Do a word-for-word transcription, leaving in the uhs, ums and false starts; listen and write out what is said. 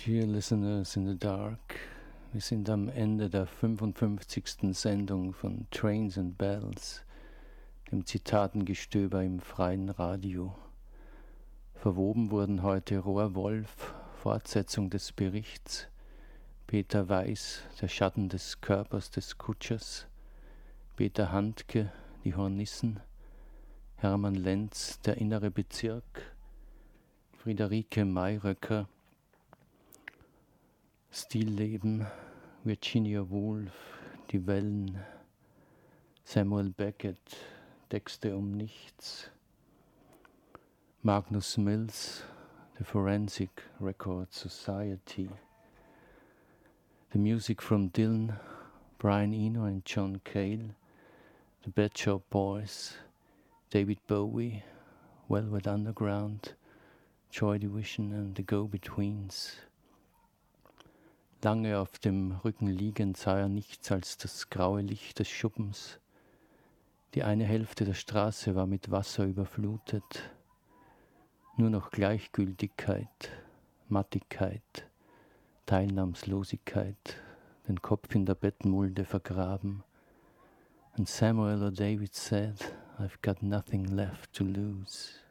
Dear Listeners in the Dark, wir sind am Ende der fünfundfünfzigsten Sendung von Trains and Bells, dem Zitatengestöber im freien Radio. Verwoben wurden heute Rohr Wolf, Fortsetzung des Berichts, Peter Weiß, der Schatten des Körpers des Kutschers, Peter Handke, die Hornissen, Hermann Lenz, der innere Bezirk, Friederike Mayröcker, Stillleben, Virginia Woolf, Die Wellen, Samuel Beckett, Texte um nichts, Magnus Mills, The Forensic Record Society, The Music from Dylan, Brian Eno and John Cale, The Pet Shop Boys, David Bowie, Velvet Underground, Joy Division and The Go-Betweens. Lange auf dem Rücken liegend sah er nichts als das graue Licht des Schuppens. Die eine Hälfte der Straße war mit Wasser überflutet. Nur noch Gleichgültigkeit, Mattigkeit, Teilnahmslosigkeit, den Kopf in der Bettmulde vergraben. And Samuel or David said, I've got nothing left to lose.